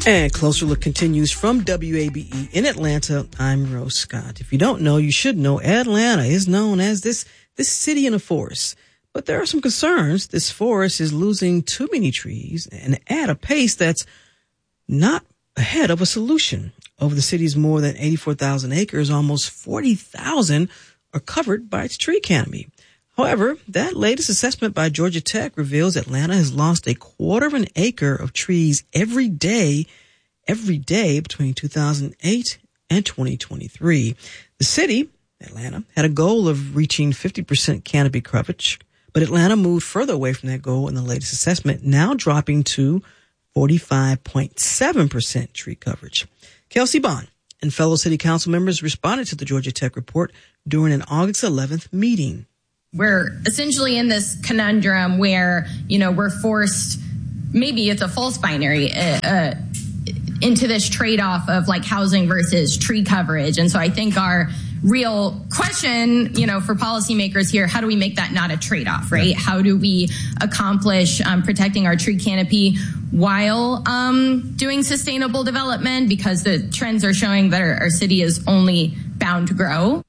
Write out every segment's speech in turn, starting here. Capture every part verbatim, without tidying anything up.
And Closer Look continues from W A B E in Atlanta. I'm Rose Scott. If you don't know, you should know Atlanta is known as this, this city in a forest. But there are some concerns. This forest is losing too many trees and at a pace that's not ahead of a solution. Over the city's more than eighty-four thousand acres, almost forty thousand are covered by its tree canopy. However, that latest assessment by Georgia Tech reveals Atlanta has lost a quarter of an acre of trees every day, every day between two thousand eight and twenty twenty-three. The city, Atlanta, had a goal of reaching fifty percent canopy coverage, but Atlanta moved further away from that goal in the latest assessment, now dropping to forty-five point seven percent tree coverage. Kelsey Bond and fellow city council members responded to the Georgia Tech report during an August eleventh meeting. We're essentially in this conundrum where, you know, we're forced, maybe it's a false binary, uh, uh, into this trade-off of like housing versus tree coverage. And so I think our real question, you know, for policymakers here, how do we make that not a trade-off, right? Yeah. How do we accomplish um, protecting our tree canopy while um, doing sustainable development? Because the trends are showing that our, our city is only bound to grow.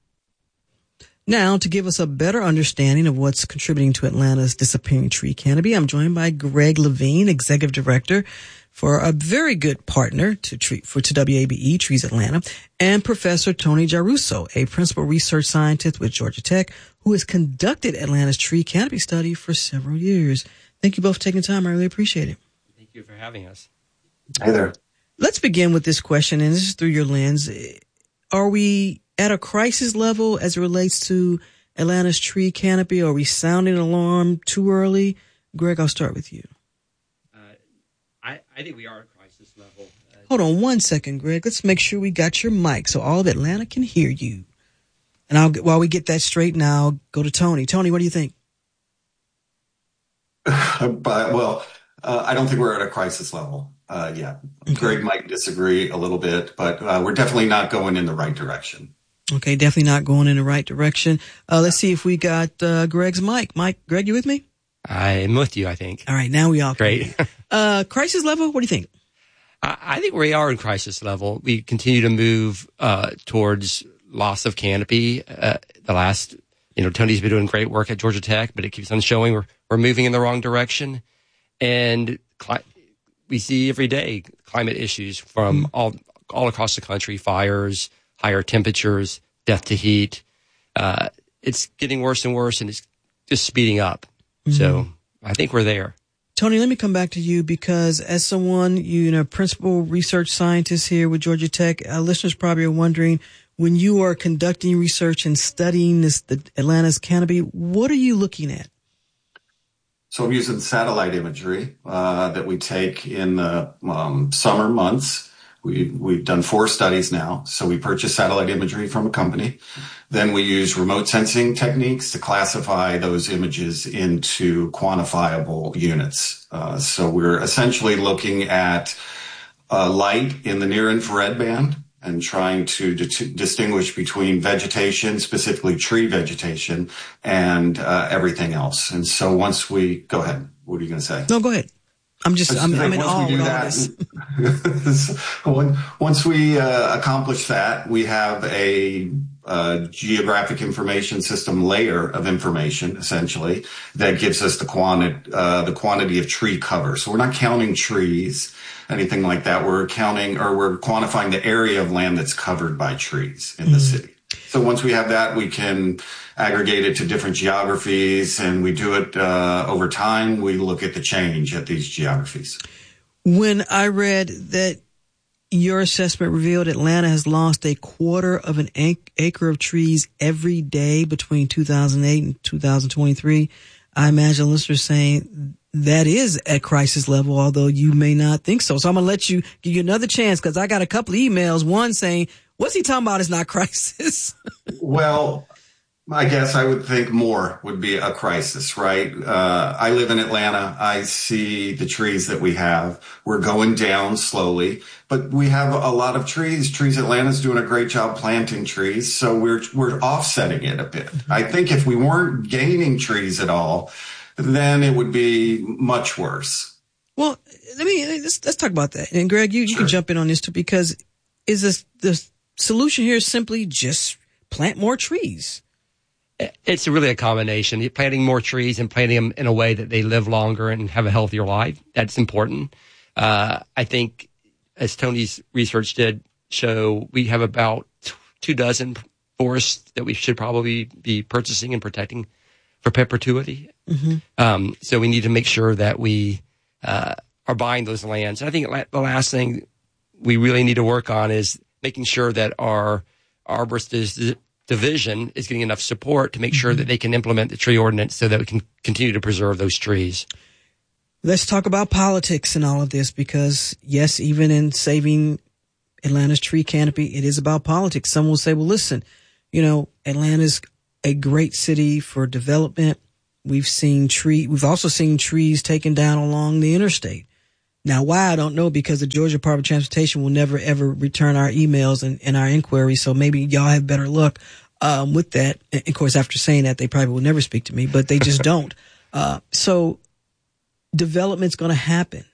Now, to give us a better understanding of what's contributing to Atlanta's disappearing tree canopy, I'm joined by Greg Levine, Executive Director for a very good partner to tree, for to W A B E, Trees Atlanta, and Professor Tony Giarrusso, a principal research scientist with Georgia Tech, who has conducted Atlanta's tree canopy study for several years. Thank you both for taking time. I really appreciate it. Thank you for having us. Hey there. Let's begin with this question, and this is through your lens. Are we at a crisis level as it relates to Atlanta's tree canopy? Are we sounding an alarm too early? Greg, I'll start with you. Uh, I, I think we are at crisis level. Uh, Hold on one second, Greg. Let's make sure we got your mic so all of Atlanta can hear you. And I'll while we get that straight, now I'll go to Tony. Tony, what do you think? but, well, uh, I don't think we're at a crisis level uh, yet. Okay. Greg might disagree a little bit, but uh, we're definitely not going in the right direction. Okay, definitely not going in the right direction. Uh, let's see if we got uh, Greg's mic. Mike, Greg, you with me? I'm with you, I think. All right, now we all Great. uh, crisis level, what do you think? I, I think we are in crisis level. We continue to move uh, towards loss of canopy. Uh, the last, you know, Tony's been doing great work at Georgia Tech, but it keeps on showing we're, we're moving in the wrong direction. And cli- we see every day climate issues from mm-hmm. all all across the country, fires, higher temperatures, death to heat. Uh, it's getting worse and worse, and it's just speeding up. Mm-hmm. So I think we're there. Tony, let me come back to you because as someone, you know, principal research scientist here with Georgia Tech, our listeners probably are wondering, when you are conducting research and studying this, the Atlanta's canopy, what are you looking at? So I'm using satellite imagery uh, that we take in the um, summer months. We, we've done four studies now. So we purchase satellite imagery from a company. Then we use remote sensing techniques to classify those images into quantifiable units. Uh, so we're essentially looking at uh, light in the near infrared band and trying to di- distinguish between vegetation, specifically tree vegetation, and uh, everything else. And so once we go ahead, what are you going to say? No, go ahead. I'm just, I'm, I'm in awe with all this. Once we uh, accomplish that, we have a, a geographic information system layer of information, essentially, that gives us the quantity, uh, the quantity of tree cover. So we're not counting trees, anything like that. We're counting, or we're quantifying the area of land that's covered by trees in mm-hmm. the city. So once we have that, we can aggregate it to different geographies, and we do it uh, over time. We look at the change at these geographies. When I read that your assessment revealed Atlanta has lost a quarter of an acre of trees every day between two thousand eight and two thousand twenty-three, I imagine listeners saying that is at crisis level, although you may not think so. So I'm going to let you give you another chance because I got a couple of emails, one saying, what's he talking about? It's not crisis. Well, I guess I would think more would be a crisis, right? Uh, I live in Atlanta. I see the trees that we have. We're going down slowly, but we have a lot of trees. Trees Atlanta's doing a great job planting trees, so we're we're offsetting it a bit. I think if we weren't gaining trees at all, then it would be much worse. Well, let me, let's, let's talk about that. And Greg, you, you sure. can jump in on this too, because is this, the solution here simply just plant more trees? It's really a combination. You're planting more trees and planting them in a way that they live longer and have a healthier life. That's important. Uh, I think, as Tony's research did show, we have about two dozen forests that we should probably be purchasing and protecting for perpetuity. Mm-hmm. Um, so we need to make sure that we uh, are buying those lands. And I think the last thing we really need to work on is making sure that our arborist division is getting enough support to make sure mm-hmm. that they can implement the tree ordinance so that we can continue to preserve those trees. Let's talk about politics and all of this, because yes, even in saving Atlanta's tree canopy, it is about politics. Some will say, well, listen, you know, Atlanta's a great city for development. We've seen tree, we've also seen trees taken down along the interstate. Now, why, I don't know, because the Georgia Department of Transportation will never, ever return our emails and, and our inquiries. So maybe y'all have better luck um, with that. And of course, after saying that, they probably will never speak to me, but they just don't. Uh, so development's going to happen.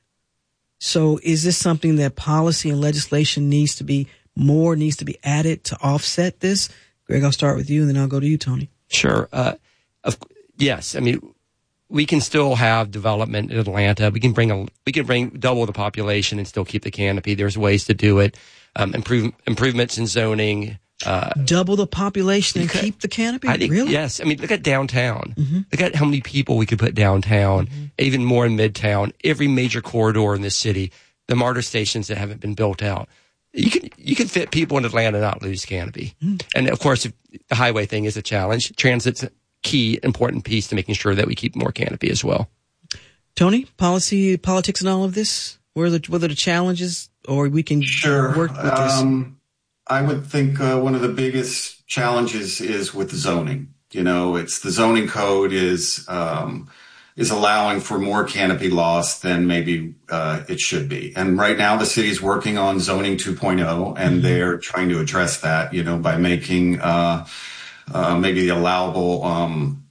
So is this something that policy and legislation needs to be more, needs to be added to offset this? Greg, I'll start with you, and then I'll go to you, Tony. Sure. Uh, of, yes. I mean, we can still have development in Atlanta. We can bring a, we can bring double the population and still keep the canopy. There's ways to do it. Um, improve, improvements in zoning. Uh, double the population and keep the canopy? I think, really? Yes. I mean, look at downtown. Mm-hmm. Look at how many people we could put downtown, mm-hmm. even more in Midtown. Every major corridor in this city, the MARTA stations that haven't been built out. You can, you can fit people in Atlanta and not lose canopy. Mm-hmm. And of course, the highway thing is a challenge. Transit's a key, important piece to making sure that we keep more canopy as well. Tony, policy, politics and all of this? What are the, what are the challenges, or we can sure. work with this? Um, I would think uh, one of the biggest challenges is with zoning. You know, it's the zoning code is um, is allowing for more canopy loss than maybe uh, it should be. And right now the city is working on zoning two point oh, and mm-hmm. they're trying to address that, you know, by making uh, uh, maybe the allowable um,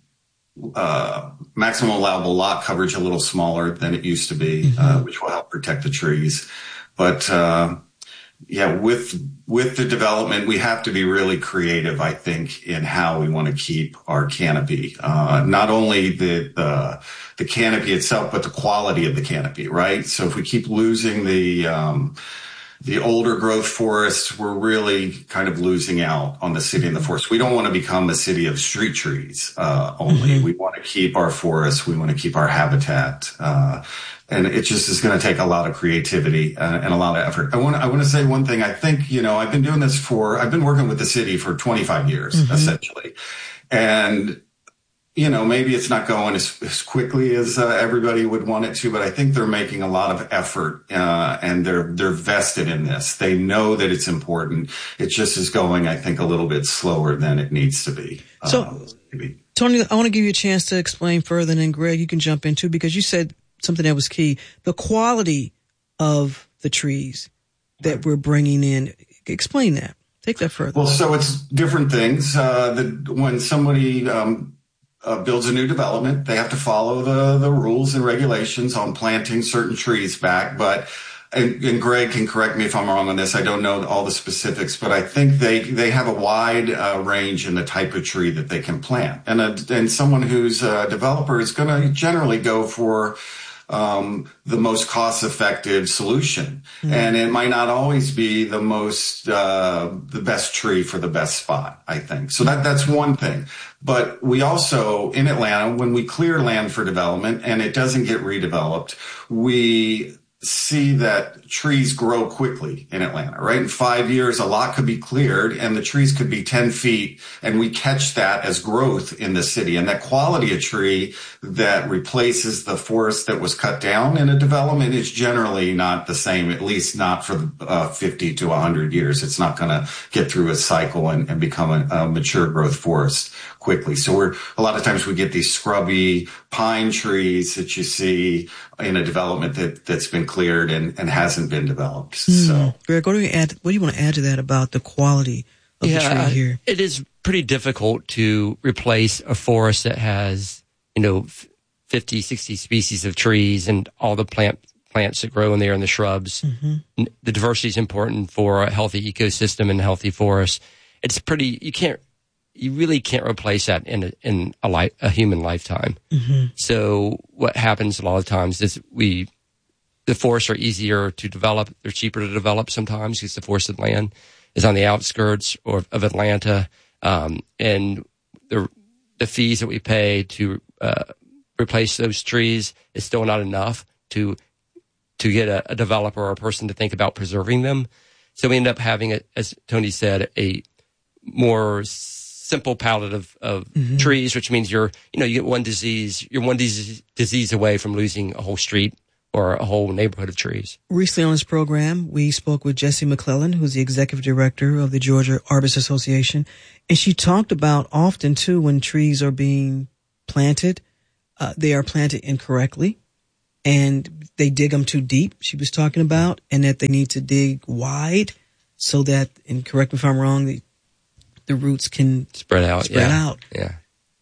uh, maximum allowable lot coverage a little smaller than it used to be, mm-hmm. uh, which will help protect the trees. But uh, yeah, with with the development, we have to be really creative, I think, in how we want to keep our canopy. Uh, not only the, the the canopy itself, but the quality of the canopy, right? So if we keep losing the um, the older growth forests, we're really kind of losing out on the city and the forest. We don't want to become a city of street trees uh, only. Mm-hmm. We want to keep our forests. We want to keep our habitat. Uh, and it just is going to take a lot of creativity uh, and a lot of effort. I want to, I want to say one thing. I think, you know, I've been doing this for, I've been working with the city for twenty-five years, mm-hmm. essentially. And, you know, maybe it's not going as, as quickly as uh, everybody would want it to, but I think they're making a lot of effort, uh, and they're, they're vested in this. They know that it's important. It just is going, I think, a little bit slower than it needs to be. So, uh, maybe. Tony, I want to give you a chance to explain further, and then Greg, you can jump in too, because you said something that was key, the quality of the trees that right. we're bringing in. Explain that. Take that further. Well, so it's different things. Uh, the, when somebody, um, Uh, builds a new development, they have to follow the, the rules and regulations on planting certain trees back. But, and, and Greg can correct me if I'm wrong on this. I don't know all the specifics, but I think they, they have a wide uh, range in the type of tree that they can plant. And, a, and someone who's a developer is going to generally go for Um, the most cost-effective solution. Mm-hmm. And it might not always be the most, uh, the best tree for the best spot, I think. So that, that's one thing. But we also, in Atlanta, when we clear land for development and it doesn't get redeveloped, we see that trees grow quickly in Atlanta, right? In five years, a lot could be cleared and the trees could be ten feet, and we catch that as growth in the city. And that quality of tree that replaces the forest that was cut down in a development is generally not the same, at least not for uh, fifty to one hundred years. It's not going to get through a cycle and, and become a, a mature growth forest quickly. So we're, a lot of times we get these scrubby pine trees that you see in a development that, that's been cleared and, and hasn't been developed. Mm. So, Greg, what do you add? What do you want to add to that about the quality of yeah, the tree here? It is pretty difficult to replace a forest that has, you know, fifty, sixty species of trees and all the plant plants that grow in there and the shrubs. Mm-hmm. The diversity is important for a healthy ecosystem and healthy forests. It's pretty, you can't, you really can't replace that in a, in a life, a human lifetime. Mm-hmm. So what happens a lot of times is we, the forests are easier to develop. They're cheaper to develop sometimes because the forested land is on the outskirts or of Atlanta. Um, and the, the fees that we pay to, uh, replace those trees is still not enough to to get a, a developer or a person to think about preserving them. So we end up having, a, as Tony said, a more simple palette of, of mm-hmm. trees, which means you're, you know, you get one disease, you're one disease, disease away from losing a whole street or a whole neighborhood of trees. Recently on this program, we spoke with Jessie McClellan, who's the executive director of the Georgia Arborists Association. And she talked about often, too, when trees are being planted, uh, they are planted incorrectly. And they dig them too deep, she was talking about, and that they need to dig wide so that, and correct me if I'm wrong, the, the roots can spread out. Spread yeah. out. Yeah.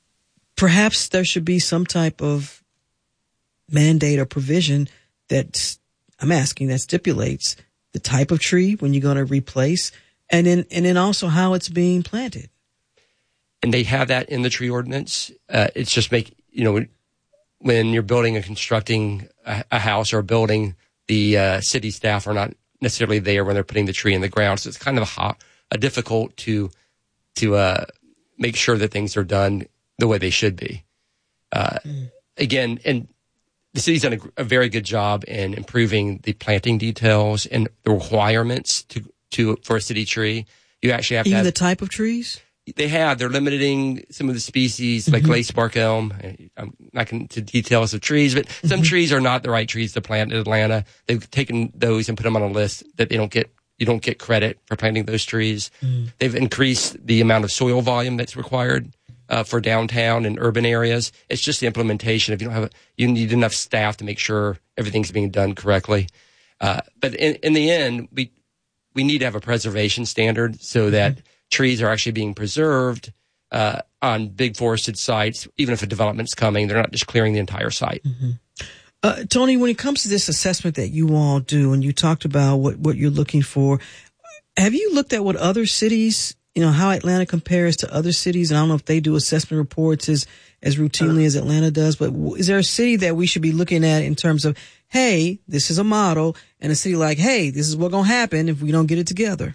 Perhaps there should be some type of mandate or provision that, I'm asking, that stipulates the type of tree when you're going to replace, and then and then also how it's being planted. And they have that in the tree ordinance. Uh, it's just make, you know, when you're building and constructing a, a house or a building, the uh, city staff are not necessarily there when they're putting the tree in the ground. So it's kind of a, hot, a difficult to to uh, make sure that things are done the way they should be. Uh, mm. Again, and the city's done a, a very good job in improving the planting details and the requirements to to for a city tree. You actually have even to have, the type of trees. They have. They're limiting some of the species, like mm-hmm. lace bark elm. I'm not going into details of trees, but mm-hmm. some trees are not the right trees to plant in Atlanta. They've taken those and put them on a list that they don't get. You don't get credit for planting those trees. Mm. They've increased the amount of soil volume that's required uh, for downtown and urban areas. It's just the implementation. If you don't have, a, you need enough staff to make sure everything's being done correctly. Uh, but in, in the end, we we need to have a preservation standard so that mm. trees are actually being preserved uh, on big forested sites. Even if a development's coming, they're not just clearing the entire site. Mm-hmm. Uh, Tony, when it comes to this assessment that you all do, and you talked about what, what you're looking for, have you looked at what other cities, you know, how Atlanta compares to other cities? And I don't know if they do assessment reports as, as routinely as Atlanta does, but is there a city that we should be looking at in terms of, hey, this is a model, and a city like, hey, this is what's going to happen if we don't get it together?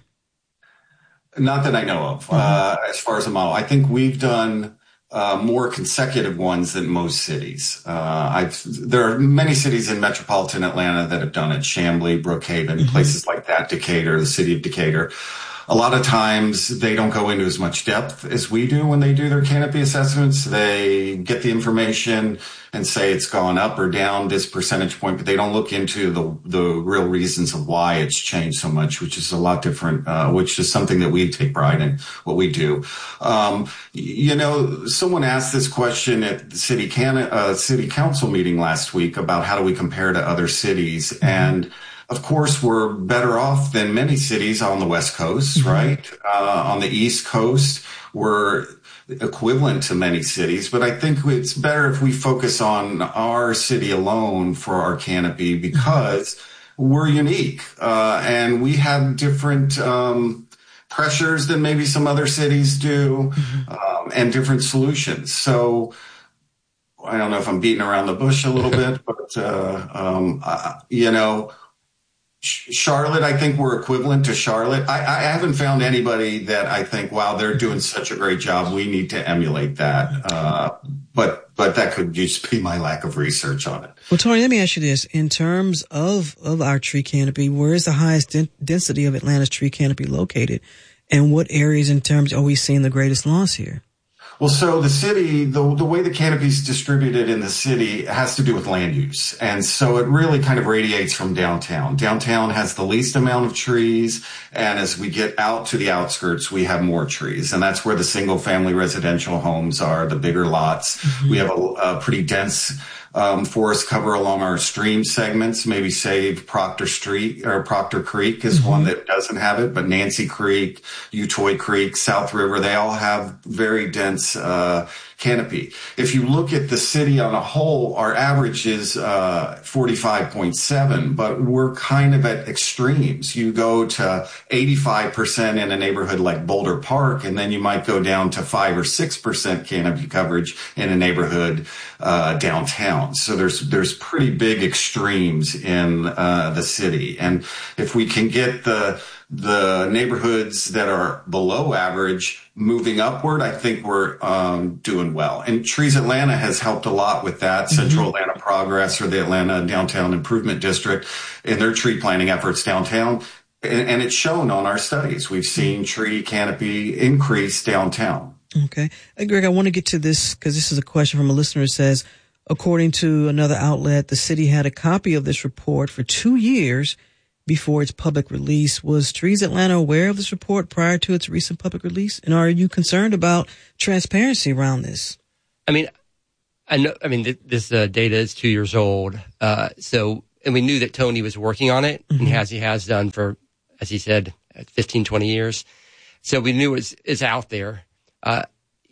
Not that I know of. Mm-hmm. Uh, as far as a model, I think we've done Uh, more consecutive ones than most cities. Uh, I've, there are many cities in metropolitan Atlanta that have done it. Chamblee, Brookhaven, mm-hmm. places like that, Decatur, the city of Decatur. A lot of times they don't go into as much depth as we do when they do their canopy assessments. They get the information and say it's gone up or down this percentage point, but they don't look into the the real reasons of why it's changed so much, which is a lot different, uh, which is something that we take pride in, what we do. Um, you know, someone asked this question at the city, can, uh, city council meeting last week about how do we compare to other cities, mm-hmm. and of course, we're better off than many cities on the West Coast, mm-hmm. right? Uh, on the East Coast, we're equivalent to many cities, but I think it's better if we focus on our city alone for our canopy because mm-hmm. we're unique uh, and we have different um, pressures than maybe some other cities do mm-hmm. um, and different solutions. So I don't know if I'm beating around the bush a little bit, but, uh, um, uh, you know, Charlotte, I think we're equivalent to Charlotte. I, I haven't found anybody that I think, wow, they're doing such a great job. We need to emulate that. Uh, but but that could just be my lack of research on it. Well, Tony, let me ask you this. In terms of, of our tree canopy, where is the highest den- density of Atlanta's tree canopy located? And what areas in terms are we seeing the greatest loss here? Well, so the city, the, the way the canopy is distributed in the city has to do with land use. And so it really kind of radiates from downtown. Downtown has the least amount of trees. And as we get out to the outskirts, we have more trees. And that's where the single family residential homes are, the bigger lots. Mm-hmm. We have a, a pretty dense Um, forest cover along our stream segments, maybe save Proctor Street or Proctor Creek is mm-hmm. one that doesn't have it, but Nancy Creek, Utoy Creek, South River, they all have very dense, uh, canopy. If you look at the city on a whole, our average is uh, forty-five point seven, but we're kind of at extremes. You go to eighty-five percent in a neighborhood like Boulder Park, and then you might go down to five or six percent canopy coverage in a neighborhood uh, downtown. So there's there's pretty big extremes in uh, the city, and if we can get the the neighborhoods that are below average moving upward, I think we're um, doing well. And Trees Atlanta has helped a lot with that. Mm-hmm. Central Atlanta Progress, or the Atlanta Downtown Improvement District, in their tree planting efforts downtown. And, and it's shown on our studies. We've seen tree canopy increase downtown. Okay. Hey, Greg, I want to get to this because this is a question from a listener who says, according to another outlet, the city had a copy of this report for two years before its public release. Was Trees Atlanta aware of this report prior to its recent public release? And are you concerned about transparency around this? I mean, I know, I mean, th- this uh, data is two years old. Uh, so, and we knew that Tony was working on it, mm-hmm. and as he has done for, as he said, fifteen, twenty years. So we knew it's, it's out there. Uh,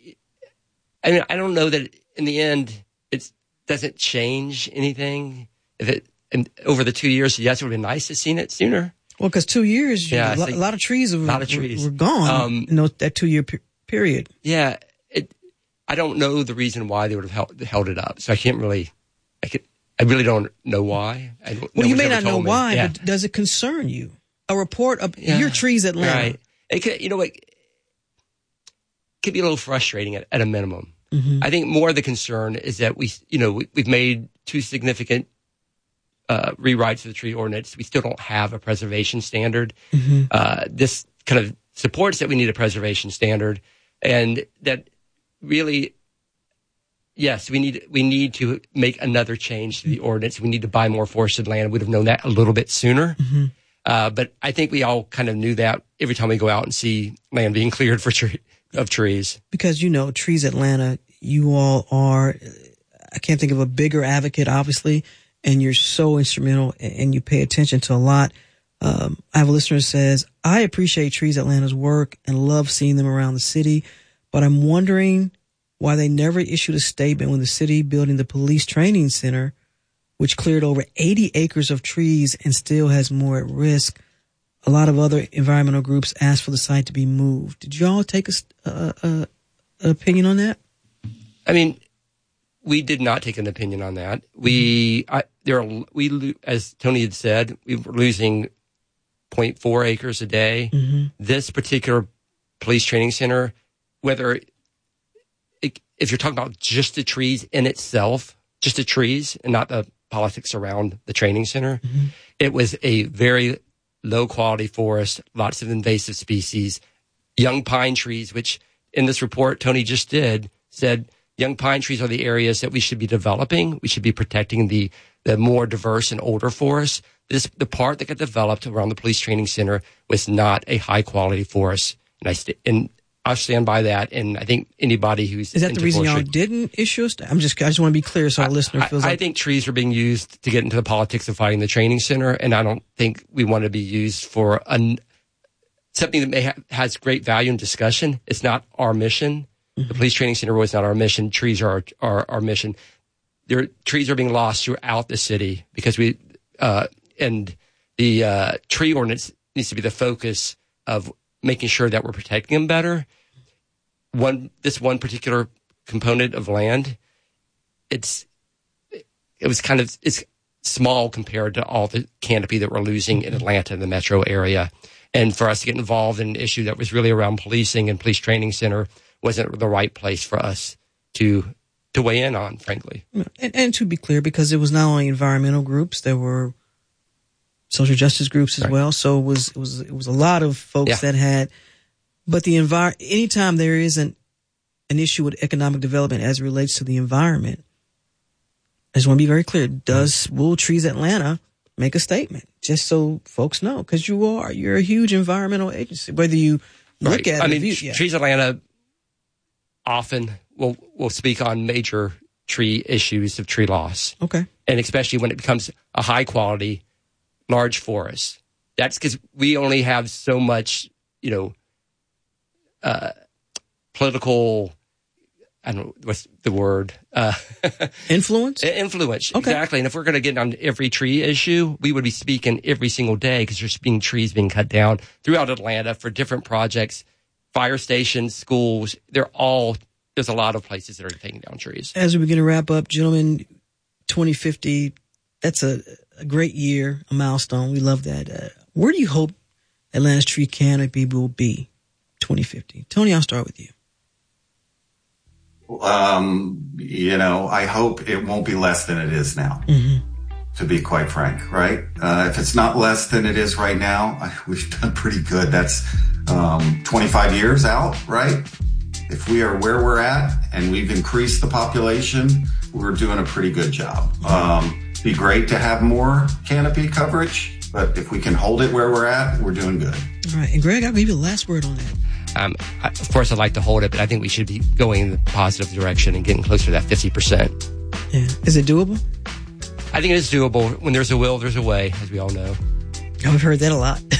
I mean, I don't know that in the end it doesn't change anything. If it, and over the two years, yes, it would have been nice to have seen it sooner. Well, because two years, yeah, a, lot, like, a lot of trees, were, a lot of trees. were, were gone um, in those, that two-year per- period. Yeah. It, I don't know the reason why they would have held, held it up. So I can't really, I could, I really don't know why. I don't, well, no you may not know me. why, yeah. but does it concern you? A report of yeah. your Trees Atlanta. Right. It could, you know what? It could be a little frustrating at, at a minimum. Mm-hmm. I think more of the concern is that we, you know, we, we've made two significant uh, rewrites of the tree ordinance. We still don't have a preservation standard. Mm-hmm. Uh, this kind of supports that we need a preservation standard, and that really, yes, we need we need to make another change to the ordinance. We need to buy more forested land. We'd have known that a little bit sooner. Mm-hmm. Uh, but I think we all kind of knew that every time we go out and see land being cleared for tree, of trees. Because, you know, Trees Atlanta, you all are, I can't think of a bigger advocate, obviously, and you're so instrumental and you pay attention to a lot. Um, I have a listener who says, I appreciate Trees Atlanta's work and love seeing them around the city, but I'm wondering why they never issued a statement when the city building the police training center, which cleared over eighty acres of trees and still has more at risk. A lot of other environmental groups asked for the site to be moved. Did you all take a, a, a, an opinion on that? I mean, we did not take an opinion on that. We, I, there are, we, as Tony had said, we were losing zero point four acres a day. Mm-hmm. This particular police training center, whether it, if you're talking about just the trees in itself, just the trees and not the politics around the training center, mm-hmm. it was a very low quality forest, lots of invasive species, young pine trees, which in this report Tony just did said young pine trees are the areas that we should be developing. We should be protecting the, the more diverse and older forests. This, the part that got developed around the police training center was not a high quality forest. And I, st- and I'll stand by that. And I think anybody who's is that the reason y'all forestry, didn't issue a st- I'm just, I just want to be clear so our I, listener feels I, like. I think trees are being used to get into the politics of fighting the training center. And I don't think we want to be used for an, something that may ha- has great value in discussion. It's not our mission. Mm-hmm. The police training center was not our mission. Trees are our, our, our mission. There, trees are being lost throughout the city because we, uh, and the, uh, tree ordinance needs to be the focus of making sure that we're protecting them better. One, this one particular component of land, it's, it was kind of, it's small compared to all the canopy that we're losing in Atlanta, the metro area. And for us to get involved in an issue that was really around policing and police training center wasn't the right place for us to, to weigh in on, frankly. And, and to be clear, because it was not only environmental groups, there were social justice groups as right. well. So it was, it was, it was a lot of folks yeah. that had, but the envir- anytime there is an, an issue with economic development as it relates to the environment, I just want to be very clear. Does Will Trees Atlanta make a statement? Just so folks know, because you are, you're a huge environmental agency, whether you look right. at I it. mean, you, yeah. Trees Atlanta often will, will speak on major tree issues of tree loss. Okay. And especially when it becomes a high quality, large forest. That's because we only have so much, you know, uh, political I don't know what's the word. Uh, Influence? Influence, Okay. Exactly. And if we're going to get on every tree issue, we would be speaking every single day because there's being trees being cut down throughout Atlanta for different projects, fire stations, schools. They're all, there's a lot of places that are taking down trees. As we begin to wrap up, gentlemen, twenty fifty, that's a, a great year, a milestone. We love that. Uh, where do you hope Atlanta's tree canopy will be twenty fifty? Tony, I'll start with you. Um, you know, I hope it won't be less than it is now, mm-hmm. to be quite frank, right? Uh, if it's not less than it is right now, I, we've done pretty good. That's um, twenty-five years out, right? If we are where we're at and we've increased the population, we're doing a pretty good job. Um, be great to have more canopy coverage, but if we can hold it where we're at, we're doing good. All right. And Greg, I'll give you the last word on that. Um, I, of course, I'd like to hold it, but I think we should be going in the positive direction and getting closer to that fifty percent. Yeah. Is it doable? I think it is doable. When there's a will, there's a way, as we all know. I've heard that a lot.